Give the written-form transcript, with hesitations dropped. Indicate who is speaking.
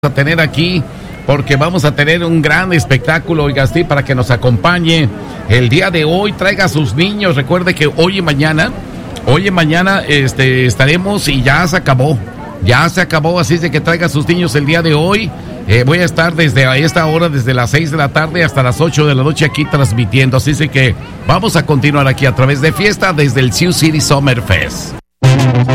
Speaker 1: a tener aquí, porque vamos a tener un gran espectáculo, oiga, sí, para que nos acompañe el día de hoy. Traiga a sus niños. Recuerde que hoy y mañana estaremos y ya se acabó, así es de que traiga a sus niños el día de hoy. Voy a estar desde esta hora, desde las 6 de la tarde hasta las 8 de la noche aquí transmitiendo, así es de que vamos a continuar aquí a través de Fiesta desde el Sioux City Summer Fest.